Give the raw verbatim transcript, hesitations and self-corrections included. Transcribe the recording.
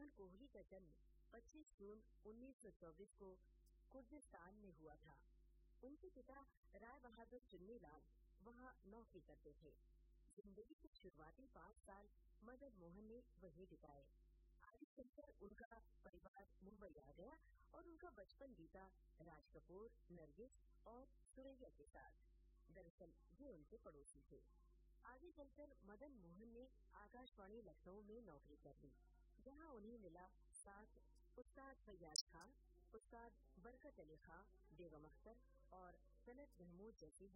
अमोल कोहली का जन्म पच्चीस जून उन्नीस सौ चौबीस को कुर्दिस्तान में हुआ था। उनके पिता राय बहादुर चुन्नीलाल वहाँ नौकरी करते थे। जिंदगी के शुरुआती पाँच साल मदन मोहन ने वहीं बिताए। आगे चलकर उनका परिवार मुंबई आ गया और उनका बचपन बीता राज कपूर, नरगिस और सुरैया के साथ। दरअसल ये उनके पड़ोसी थे। आगे चलकर मदन मोहन ने आकाशवाणी लखनऊ में नौकरी कर ली, जहां उन्हें मिला साथ उस्ताद फैयाज खां, उस्ताद बरकत अली खां, बेगम अख्तर और सनत महमूद जैसे